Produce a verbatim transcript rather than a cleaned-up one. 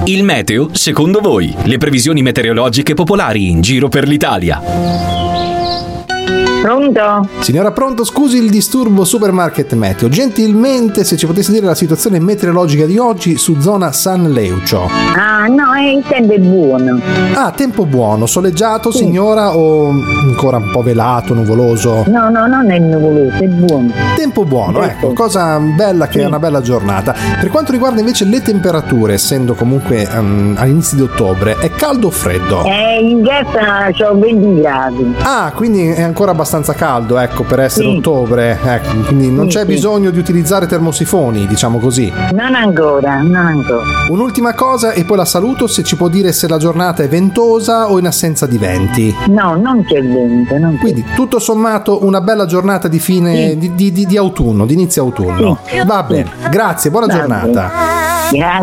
Il meteo, secondo voi? Le previsioni meteorologiche popolari in giro per l'Italia. Pronto? Signora, pronto? Scusi il disturbo Supermarket Meteo. Gentilmente, se ci potesse dire la situazione meteorologica di oggi su zona San Leucio. Ah, no, eh, il tempo è buono. Ah, tempo buono, soleggiato, sì. Signora, o ancora un po' velato, nuvoloso? No, no, non è nuvoloso, è buono. Tempo buono, sì. ecco, cosa bella che sì. È una bella giornata. Per quanto riguarda invece le temperature, essendo comunque um, all'inizio di ottobre, è caldo o freddo? Eh, in casa c'ho venti gradi. Ah, quindi è ancora abbastanza caldo, ecco, per essere sì. ottobre, ecco, quindi non sì, c'è sì. bisogno di utilizzare termosifoni, diciamo così. Non ancora, non ancora. Un'ultima cosa e poi la saluto, se ci può dire se la giornata è ventosa o in assenza di venti. No, non c'è vento. Non c'è. Quindi tutto sommato una bella giornata di fine sì. di, di, di, di autunno, di inizio autunno. Sì. Va bene, grazie, buona Va giornata. Grazie.